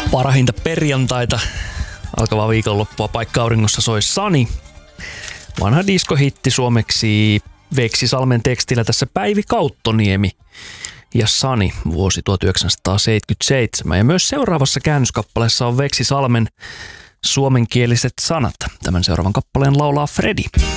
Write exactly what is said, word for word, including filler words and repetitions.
Parahinta perjantaita, alkavaa viikonloppua paikka-auringossa soi Sani. Vanha diskohitti suomeksi Veksi Salmen tekstillä tässä Päivi Kauttoniemi ja Sani vuosi tuhatyhdeksänsataaseitsemänkymmentäseitsemän. Ja myös seuraavassa käännöskappaleessa on Veksi Salmen suomenkieliset sanat. Tämän seuraavan kappaleen laulaa Fredi.